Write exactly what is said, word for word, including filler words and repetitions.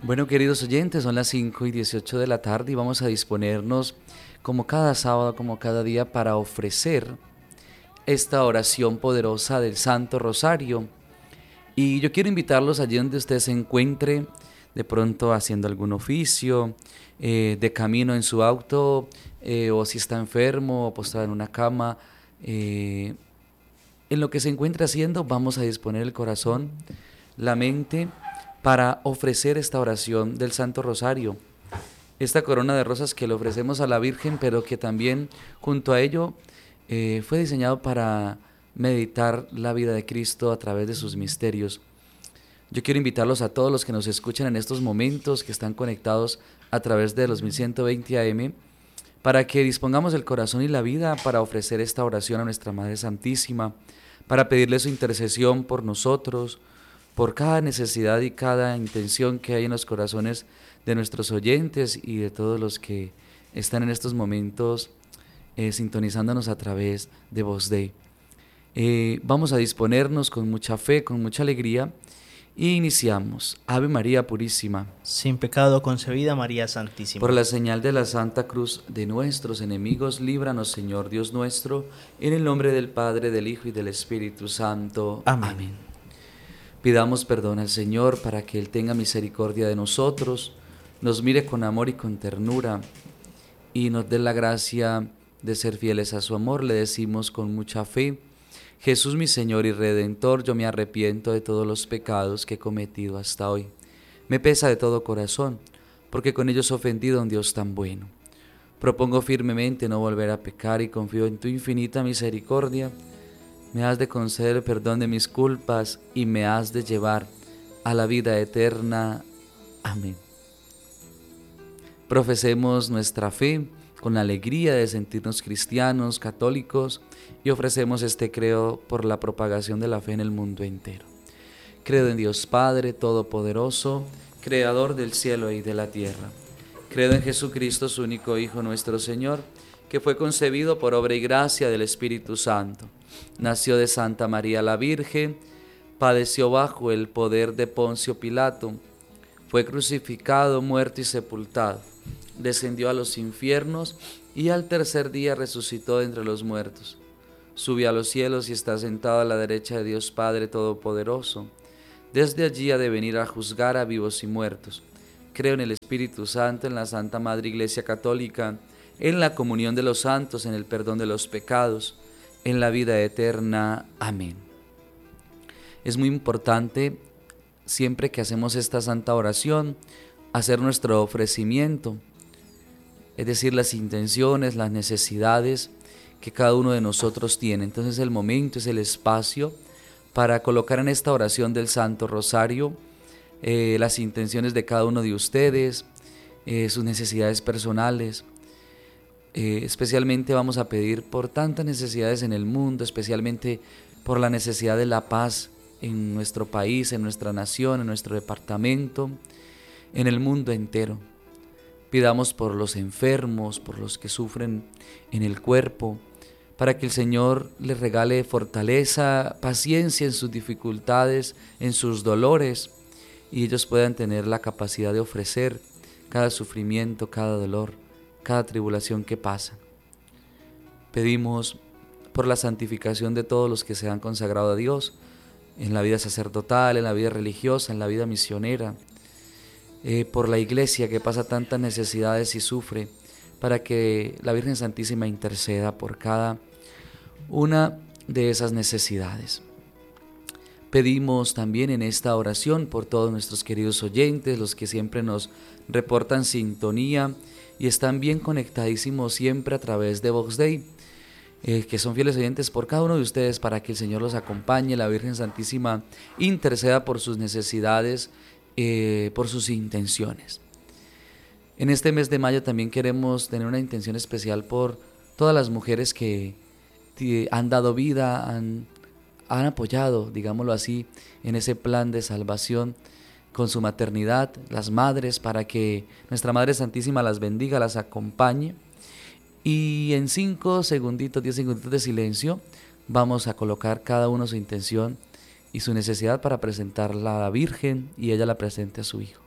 Bueno, queridos oyentes, son las cinco y dieciocho de la tarde y vamos a disponernos, como cada sábado, como cada día, para ofrecer esta oración poderosa del Santo Rosario. Y yo quiero invitarlos allí donde usted se encuentre, de pronto haciendo algún oficio, eh, de camino en su auto, eh, o si está enfermo o postrado en una cama. eh, en lo que se encuentre haciendo, vamos a disponer el corazón, la mente, para ofrecer esta oración del Santo Rosario, esta corona de rosas que le ofrecemos a la Virgen, pero que también junto a ello eh, fue diseñado para meditar la vida de Cristo a través de sus misterios. Yo quiero invitarlos a todos los que nos escuchan en estos momentos, que están conectados a través de los mil ciento veinte A M, para que dispongamos el corazón y la vida para ofrecer esta oración a nuestra Madre Santísima, para pedirle su intercesión por nosotros, por cada necesidad y cada intención que hay en los corazones de nuestros oyentes y de todos los que están en estos momentos eh, sintonizándonos a través de Voz Dei. Eh, vamos a disponernos con mucha fe, con mucha alegría, y iniciamos. Ave María Purísima, sin pecado concebida María Santísima. por la señal de la Santa Cruz de nuestros enemigos, líbranos, Señor Dios nuestro, en el nombre del Padre, del Hijo y del Espíritu Santo. Amén. Amén. Pidamos perdón al Señor para que Él tenga misericordia de nosotros, nos mire con amor y con ternura y nos dé la gracia de ser fieles a su amor. Le decimos con mucha fe: Jesús, mi Señor y Redentor, yo me arrepiento de todos los pecados que he cometido hasta hoy. Me pesa de todo corazón, porque con ellos he ofendido a un Dios tan bueno. Propongo firmemente no volver a pecar y confío en tu infinita misericordia. Me has de conceder el perdón de mis culpas y me has de llevar a la vida eterna. Amén. Profesemos nuestra fe con la alegría de sentirnos cristianos, católicos, y ofrecemos este credo por la propagación de la fe en el mundo entero. Creo en Dios Padre Todopoderoso, Creador del cielo y de la tierra. Creo en Jesucristo, su único Hijo, nuestro Señor, que fue concebido por obra y gracia del Espíritu Santo. Nació de Santa María la Virgen, padeció bajo el poder de Poncio Pilato, fue crucificado, muerto y sepultado, descendió a los infiernos y al tercer día resucitó de entre los muertos. Subió a los cielos y está sentado a la derecha de Dios Padre Todopoderoso. Desde allí ha de venir a juzgar a vivos y muertos. Creo en el Espíritu Santo, en la Santa Madre Iglesia Católica, en la comunión de los santos, en el perdón de los pecados, en la vida eterna. Amén. Es muy importante, siempre que hacemos esta santa oración, hacer nuestro ofrecimiento, es decir, las intenciones, las necesidades que cada uno de nosotros tiene. Entonces el momento es el espacio para colocar en esta oración del Santo Rosario eh, las intenciones de cada uno de ustedes, eh, sus necesidades personales. Eh, especialmente vamos a pedir por tantas necesidades en el mundo, especialmente por la necesidad de la paz en nuestro país, en nuestra nación, en nuestro departamento, en el mundo entero. Pidamos por los enfermos, por los que sufren en el cuerpo, para que el Señor les regale fortaleza, paciencia en sus dificultades, en sus dolores, y ellos puedan tener la capacidad de ofrecer cada sufrimiento, cada dolor, cada tribulación que pasa. Pedimos por la santificación de todos los que se han consagrado a Dios, en la vida sacerdotal, en la vida religiosa, en la vida misionera, eh, por la Iglesia que pasa tantas necesidades y sufre, para que la Virgen Santísima interceda por cada una de esas necesidades. Pedimos también en esta oración por todos nuestros queridos oyentes, los que siempre nos reportan sintonía y están bien conectadísimos siempre a través de Vox Dei, eh, que son fieles oyentes, por cada uno de ustedes, para que el Señor los acompañe, la Virgen Santísima interceda por sus necesidades, eh, por sus intenciones. En este mes de mayo también queremos tener una intención especial por todas las mujeres que han dado vida, han, han apoyado, digámoslo así, en ese plan de salvación con su maternidad, las madres, para que nuestra Madre Santísima las bendiga, las acompañe. Y en cinco segunditos, diez segunditos de silencio, vamos a colocar cada uno su intención y su necesidad para presentarla a la Virgen y ella la presente a su Hijo.